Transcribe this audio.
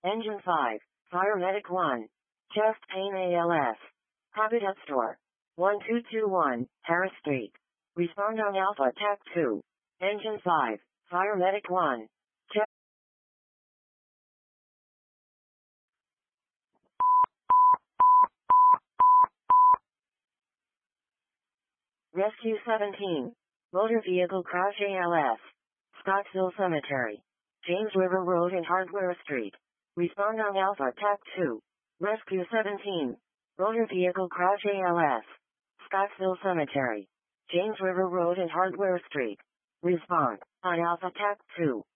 Engine 5, Fire Medic 1. Chest Pain ALS. Habitat Store. 1221, Harris Street. Respond on Alpha TAC 2. Engine 5, Fire Medic 1. Chest. Rescue 17. Motor Vehicle Crash ALS. Scottsville Cemetery. James River Road and Hardware Street. Respond on Alpha TAC 2. Rescue 17. Motor Vehicle Crash ALS. Scottsville Cemetery. James River Road and Hardware Street. Respond on Alpha TAC 2.